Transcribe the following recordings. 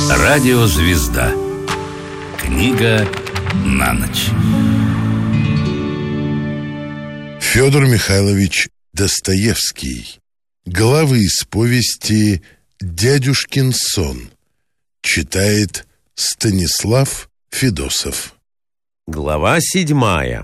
Радиозвезда. Книга на ночь. Федор Михайлович Достоевский. Главы из повести «Дядюшкин сон». Читает Станислав Федосов. Глава 7.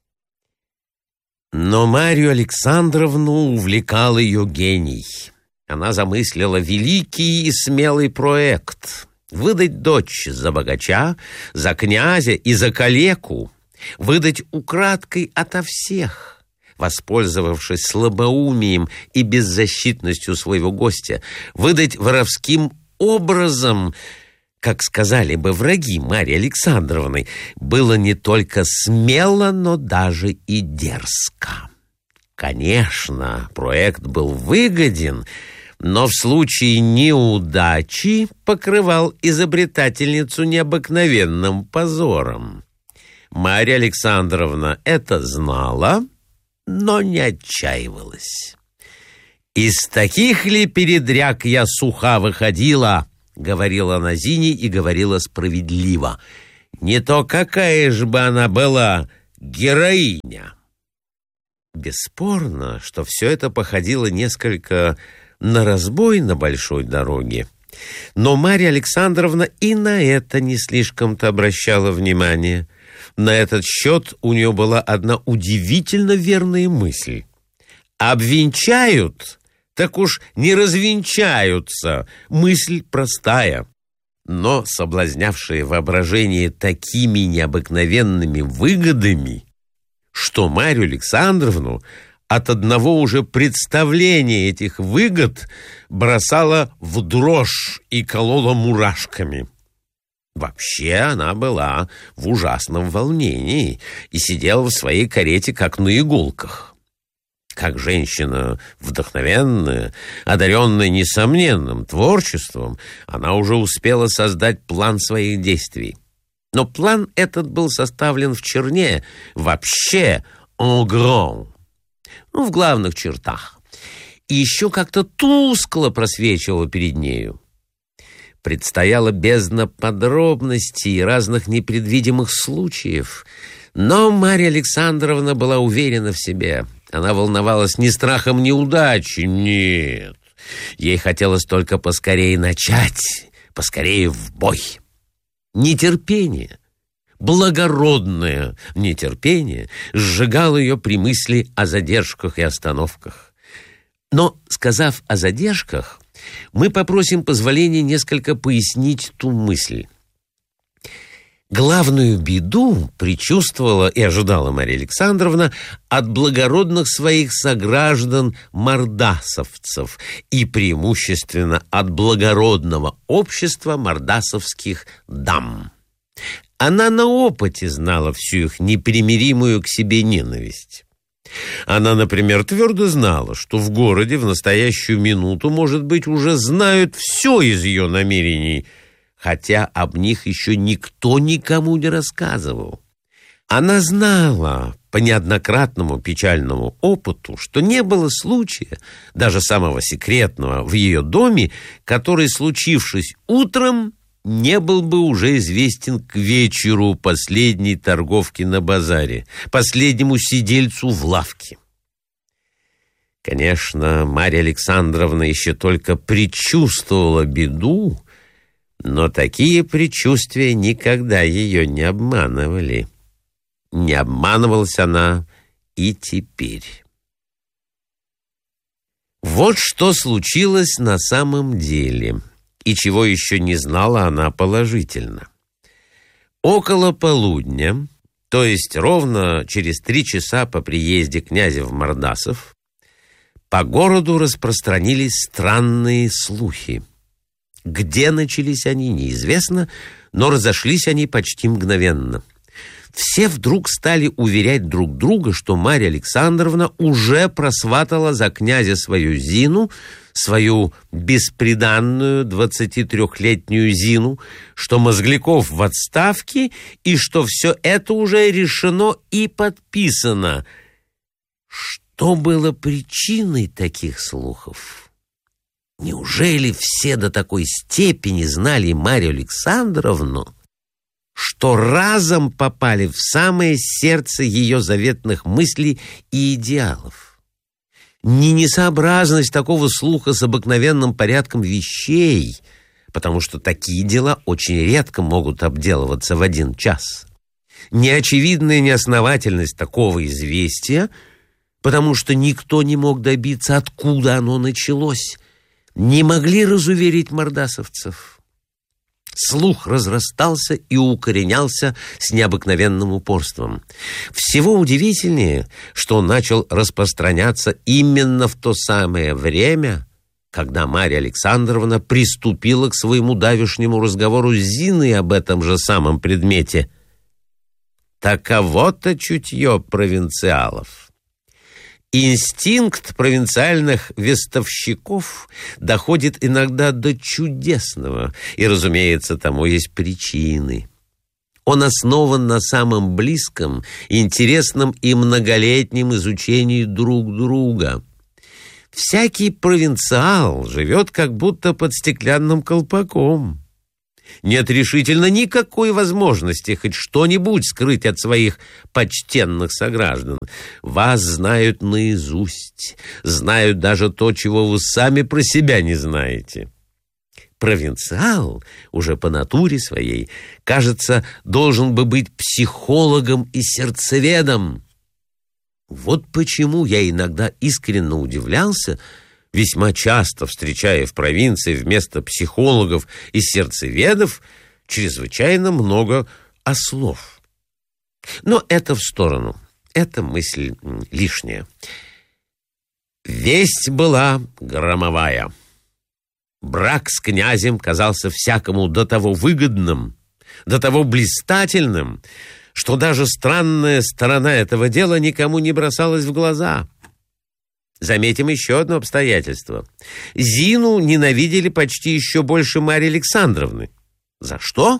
Но Марью Александровну увлекал ее гений. Она замыслила великий и смелый проект — выдать дочь за богача, за князя и за калеку, выдать украдкой ото всех, воспользовавшись слабоумием и беззащитностью своего гостя, выдать воровским образом, как сказали бы враги Марьи Александровны, было не только смело, но даже и дерзко. Конечно, проект был выгоден, но в случае неудачи покрывал изобретательницу необыкновенным позором. Марья Александровна это знала, но не отчаивалась. «Из таких ли передряг я суха выходила?» — говорила она Зине и говорила справедливо. «Не то какая же бы она была героиня!» Бесспорно, что все это походило несколько на разбой на большой дороге. Но Марья Александровна и на это не слишком-то обращала внимание. На этот счет у нее была одна удивительно верная мысль. «Обвенчают, так уж не развенчаются». Мысль простая, но соблазнявшая воображение такими необыкновенными выгодами, что Марью Александровну от одного уже представления этих выгод бросала в дрожь и колола мурашками. Вообще она была в ужасном волнении и сидела в своей карете как на иголках. Как женщина вдохновенная, одаренная несомненным творчеством, она уже успела создать план своих действий. Но план этот был составлен в черне, вообще en grand, в главных чертах, и еще как-то тускло просвечивало перед нею. Предстояла бездна подробностей и разных непредвидимых случаев, но Марья Александровна была уверена в себе. Она волновалась не страхом неудачи, нет. Ей хотелось только поскорее начать, поскорее в бой. Нетерпение, благородное нетерпение сжигало ее при мысли о задержках и остановках. Но, сказав о задержках, мы попросим позволения несколько пояснить ту мысль. Главную беду предчувствовала и ожидала Марья Александровна от благородных своих сограждан-мордасовцев и преимущественно от благородного общества мордасовских дам. Она на опыте знала всю их непримиримую к себе ненависть. Она, например, твердо знала, что в городе в настоящую минуту, может быть, уже знают все из ее намерений, хотя об них еще никто никому не рассказывал. Она знала по неоднократному печальному опыту, что не было случая, даже самого секретного, в ее доме, который, случившись утром, не был бы уже известен к вечеру последней торговки на базаре, последнему сидельцу в лавке. Конечно, Марья Александровна еще только предчувствовала беду, но такие предчувствия никогда ее не обманывали. Не обманывалась она и теперь. Вот что случилось на самом деле, и чего еще не знала она положительно. Около полудня, то есть ровно через 3 часа по приезде князя в Мордасов, по городу распространились странные слухи. Где начались они, неизвестно, но разошлись они почти мгновенно. Все вдруг стали уверять друг друга, что Марья Александровна уже просватала за князя свою Зину, свою бесприданную 23-летнюю Зину, что Мозгляков в отставке и что все это уже решено и подписано. Что было причиной таких слухов? Неужели все до такой степени знали Марью Александровну, что разом попали в самое сердце ее заветных мыслей и идеалов? Не несообразность такого слуха с обыкновенным порядком вещей, потому что такие дела очень редко могут обделываться в один час. Неочевидная неосновательность такого известия, потому что никто не мог добиться, откуда оно началось, не могли разуверить мордасовцев. Слух разрастался и укоренялся с необыкновенным упорством. Всего удивительнее, что он начал распространяться именно в то самое время, когда Марья Александровна приступила к своему давешнему разговору с Зиной об этом же самом предмете. Таково-то чутье провинциалов. Инстинкт провинциальных вестовщиков доходит иногда до чудесного, и, разумеется, тому есть причины. Он основан на самом близком, интересном и многолетнем изучении друг друга. Всякий провинциал живет как будто под стеклянным колпаком. Нет решительно никакой возможности хоть что-нибудь скрыть от своих почтенных сограждан. Вас знают наизусть, знают даже то, чего вы сами про себя не знаете. Провинциал уже по натуре своей, кажется, должен бы быть психологом и сердцеведом. Вот почему я иногда искренне удивлялся, весьма часто встречая в провинции вместо психологов и сердцеведов чрезвычайно много ослов. Но это в сторону. Эта мысль лишняя. Весть была громовая. Брак с князем казался всякому до того выгодным, до того блистательным, что даже странная сторона этого дела никому не бросалась в глаза. Заметим еще одно обстоятельство. Зину ненавидели почти еще больше Марьи Александровны. За что?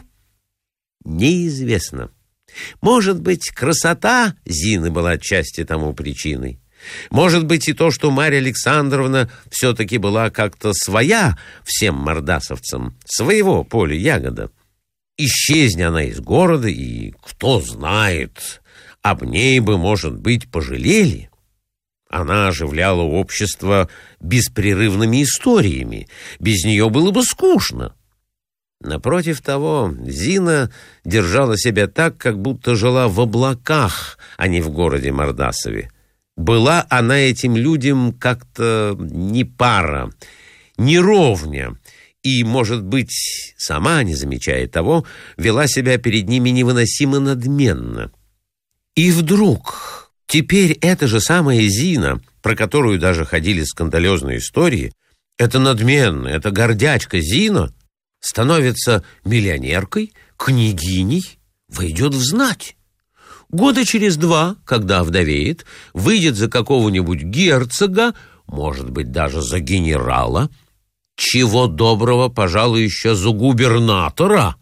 Неизвестно. Может быть, красота Зины была отчасти тому причиной. Может быть, и то, что Марья Александровна все-таки была как-то своя всем мордасовцам, своего поля ягода. Исчезни она из города, и, кто знает, об ней бы, может быть, пожалели. Она оживляла общество беспрерывными историями. Без нее было бы скучно. Напротив того, Зина держала себя так, как будто жила в облаках, а не в городе Мордасове. Была она этим людям как-то не пара, не ровня, и, может быть, сама, не замечая того, вела себя перед ними невыносимо надменно. И вдруг... Теперь эта же самая Зина, про которую даже ходили скандалезные истории, эта надменная, эта гордячка Зина становится миллионеркой, княгиней, войдет в знать. Года через 2, когда овдовеет, выйдет за какого-нибудь герцога, может быть, даже за генерала, чего доброго, пожалуй, еще за губернатора.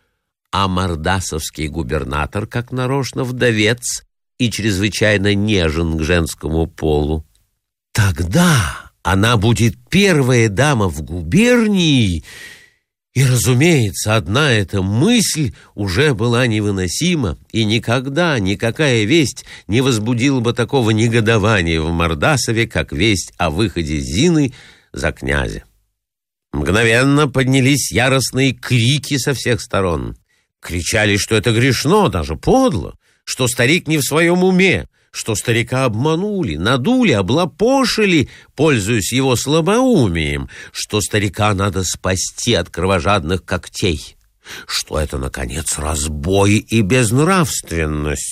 А мордасовский губернатор, как нарочно, вдовец и чрезвычайно нежен к женскому полу. Тогда она будет первая дама в губернии, и, разумеется, одна эта мысль уже была невыносима, и никогда никакая весть не возбудила бы такого негодования в Мордасове, как весть о выходе Зины за князя. Мгновенно поднялись яростные крики со всех сторон. Кричали, что это грешно, даже подло, что старик не в своем уме, что старика обманули, надули, облапошили, пользуясь его слабоумием, что старика надо спасти от кровожадных когтей, что это, наконец, разбой и безнравственность.